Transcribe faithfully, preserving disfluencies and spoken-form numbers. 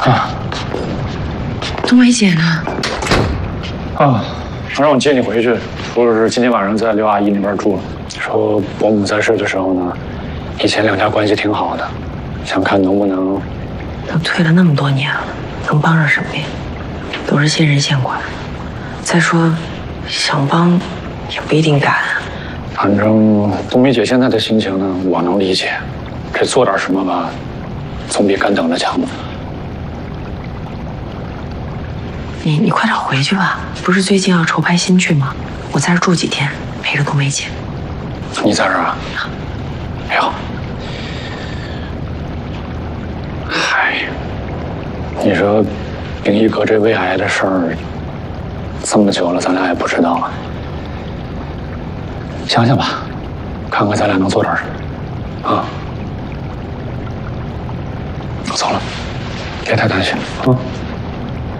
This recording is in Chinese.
啊， 冬梅姐呢？ 啊，让我接你回去，说是今天晚上在刘阿姨那边住了。说伯母在世的时候呢，以前两家关系挺好的，想看能不能。 都退了那么多年了，能帮上什么呀？都是现人现款。再说，想帮也不一定敢啊。 反正冬梅姐现在的心情呢，我能理解。这做点什么吧，总比干等着强吧。 你你快点回去吧，不是最近要筹拍新剧吗？我在这住几天，陪着冬梅姐。 你在这儿啊？哎呦，嗨，你说秉一哥这胃癌的事儿，这么久了，咱俩也不知道啊。想想吧，看看咱俩能做点什么啊。我走了，别太担心啊。